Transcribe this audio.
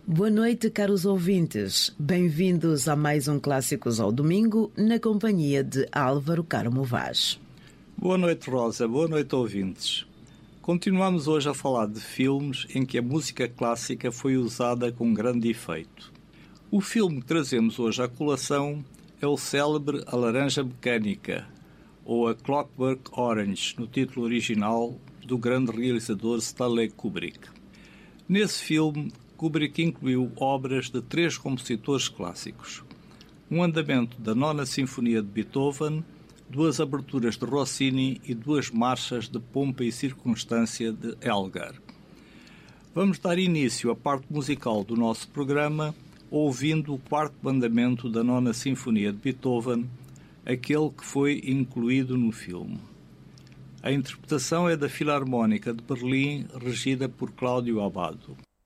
Boa noite, caros ouvintes. Bem-vindos a mais um Clássicos ao Domingo, na companhia de Álvaro Carmo Vaz. Boa noite, Rosa. Boa noite, ouvintes. Continuamos hoje a falar de filmes em que a música clássica foi usada com grande efeito. O filme que trazemos hoje à colação é o célebre A Laranja Mecânica, ou A Clockwork Orange, no título original, do grande realizador Stanley Kubrick. Nesse filme, Kubrick incluiu obras de 3 compositores clássicos: um andamento da Nona Sinfonia de Beethoven, 2 aberturas de Rossini e 2 marchas de Pompa e Circunstância de Elgar. Vamos dar início à parte musical do nosso programa ouvindo o 4º andamento da Nona Sinfonia de Beethoven, aquele que foi incluído no filme. A interpretação é da Filarmónica de Berlim, regida por Cláudio Abbado.